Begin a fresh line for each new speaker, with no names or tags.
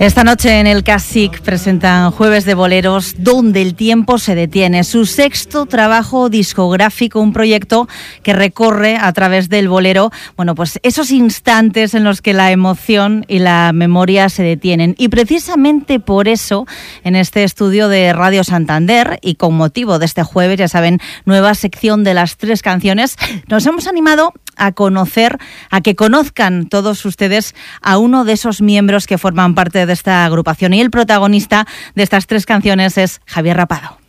Esta noche en el CSIC presentan Jueves de Boleros, donde el tiempo se detiene. Su sexto trabajo discográfico, un proyecto que recorre a través del bolero, pues esos instantes en los que la emoción y la memoria se detienen. Y precisamente por eso, en este estudio de Radio Santander, y con motivo de este jueves, ya saben, nueva sección de las 3 canciones, nos hemos animado a que conozcan todos ustedes a uno de esos miembros que forman parte de esta agrupación. Y el protagonista de estas 3 canciones es Javier Rapado.